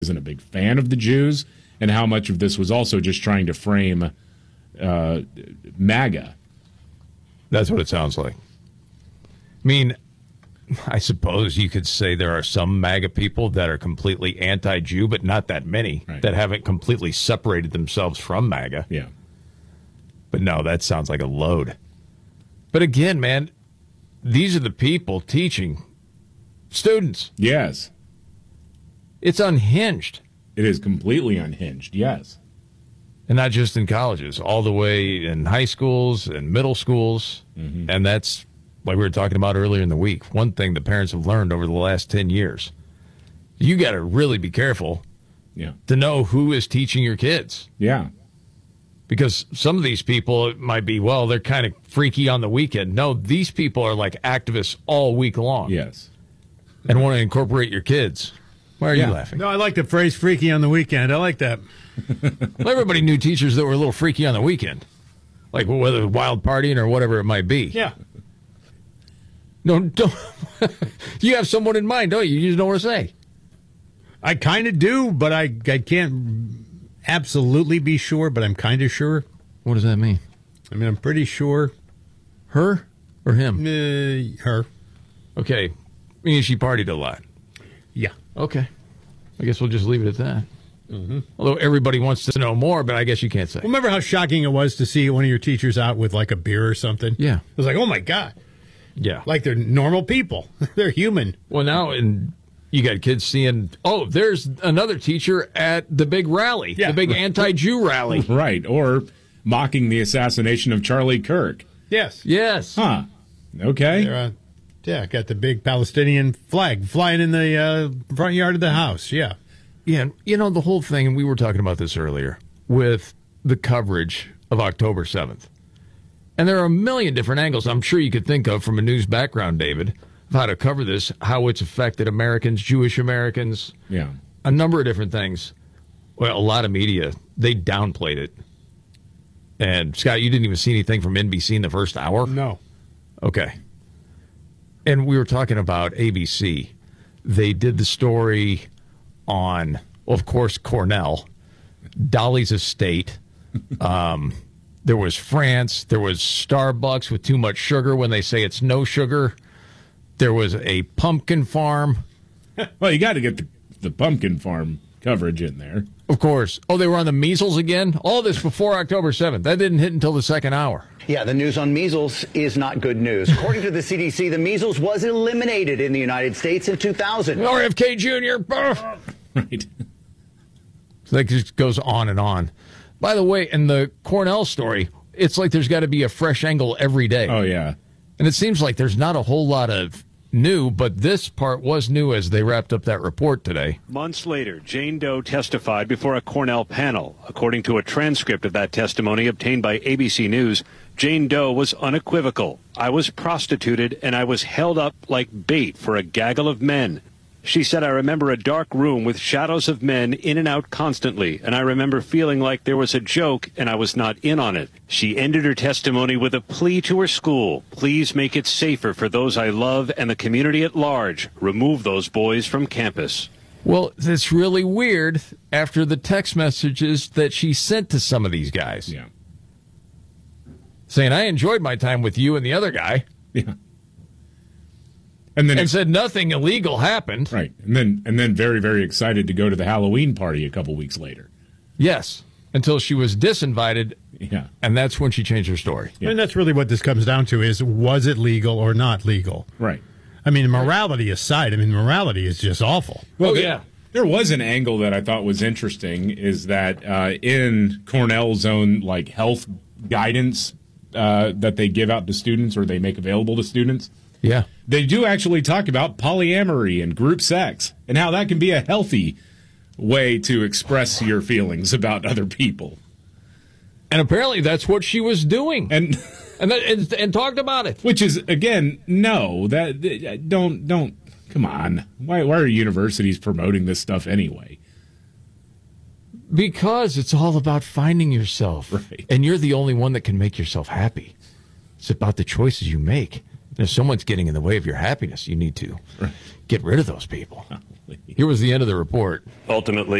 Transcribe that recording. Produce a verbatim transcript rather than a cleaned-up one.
isn't a big fan of the Jews, and how much of this was also just trying to frame uh, MAGA. That's what it sounds like. I mean, I suppose you could say there are some MAGA people that are completely anti-Jew, but not that many Right. that haven't completely separated themselves from MAGA. Yeah. But no, that sounds like a load. But again, man, these are the people teaching students. Yes. It's unhinged. It is completely unhinged, yes. And not just in colleges, all the way in high schools and middle schools. Mm-hmm. And that's, like we were talking about earlier in the week, one thing the parents have learned over the last ten years. You got to really be careful Yeah. to know who is teaching your kids. Yeah. Because some of these people, it might be, well, they're kind of freaky on the weekend. No, these people are like activists all week long. Yes. And want to incorporate your kids. Why are Yeah. you laughing? No, I like the phrase freaky on the weekend. I like that. Well, everybody knew teachers that were a little freaky on the weekend. Like whether wild partying or whatever it might be. Yeah. No, don't. You have someone in mind, don't you? You just don't want to say. I kind of do, but I, I can't absolutely be sure, but I'm kind of sure. What does that mean? I mean, I'm pretty sure. Her or him? Uh, her. Okay. I mean, she partied a lot. Yeah. Okay. I guess we'll just leave it at that. Mm-hmm. Although everybody wants to know more, but I guess you can't say. Remember how shocking it was to see one of your teachers out with like a beer or something? Yeah. It was like, oh my God. Yeah. Like they're normal people. They're human. Well, now and you got kids seeing, oh, there's another teacher at the big rally, Yeah. the big anti-Jew rally. Right. Or mocking the assassination of Charlie Kirk. Yes. Yes. Huh. Okay. They're, uh, yeah, got the big Palestinian flag flying in the uh, front yard of the house. Yeah. Yeah, you know, the whole thing, and we were talking about this earlier, with the coverage of October seventh. And there are a million different angles I'm sure you could think of from a news background, David, of how to cover this, how it's affected Americans, Jewish Americans, Yeah. a number of different things. Well, a lot of media, they downplayed it. And, Scott, you didn't even see anything from N B C in the first hour? No. Okay. And we were talking about A B C. They did the story on, well, of course, Cornell, Dolly's estate. Um, there was France. There was Starbucks with too much sugar when they say it's no sugar. There was a pumpkin farm. Well, you got to get the, the pumpkin farm coverage in there. Of course. Oh, they were on the measles again? All this before October seventh. That didn't hit until the second hour. Yeah, the news on measles is not good news. According to the C D C, the measles was eliminated in the United States in two thousand. R F K Junior Right. So that just goes on and on. By the way, in the Cornell story, it's like there's got to be a fresh angle every day. Oh, yeah. And it seems like there's not a whole lot of new, but this part was new as they wrapped up that report today. Months later, Jane Doe testified before a Cornell panel. According to a transcript of that testimony obtained by A B C News, Jane Doe was unequivocal. I was prostituted and I was held up like bait for a gaggle of men. She said, I remember a dark room with shadows of men in and out constantly, and I remember feeling like there was a joke and I was not in on it. She ended her testimony with a plea to her school. Please make it safer for those I love and the community at large. Remove those boys from campus. Well, it's really weird after the text messages that she sent to some of these guys. Yeah. Saying, I enjoyed my time with you and the other guy. Yeah. And then And it, said nothing illegal happened. right. And then and then very, very excited to go to the Halloween party a couple weeks later. Yes. Until she was disinvited, Yeah. and that's when she changed her story. Yeah. And that's really what this comes down to is, was it legal or not legal? Right. I mean, morality aside, I mean, morality is just awful. Well, Oh, there, yeah. There was an angle that I thought was interesting is that uh, in Cornell's own like health guidance uh, that they give out to students or they make available to students, Yeah. they do actually talk about polyamory and group sex and how that can be a healthy way to express your feelings about other people. And apparently that's what she was doing. And And, that, and, and talked about it. which is again, no, that don't don't come on. Why why are universities promoting this stuff anyway? Because it's all about finding yourself. Right. And you're the only one that can make yourself happy. It's about the choices you make. If someone's getting in the way of your happiness, you need to get rid of those people. Here was the end of the report. Ultimately,